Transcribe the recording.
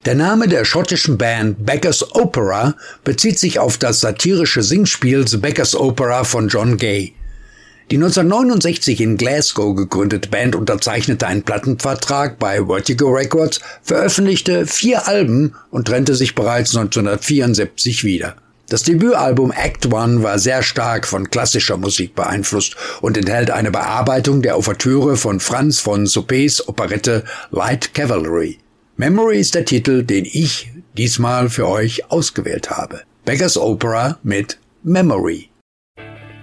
Der Name der schottischen Band Beggars Opera bezieht sich auf das satirische Singspiel The Beggars Opera von John Gay. Die 1969 in Glasgow gegründete Band unterzeichnete einen Plattenvertrag bei Vertigo Records, veröffentlichte 4 Alben und trennte sich bereits 1974 wieder. Das Debütalbum Act One war sehr stark von klassischer Musik beeinflusst und enthält eine Bearbeitung der Ouvertüre von Franz von Suppes Operette Light Cavalry. Memory ist der Titel, den ich diesmal für euch ausgewählt habe. Beggars Opera mit Memory.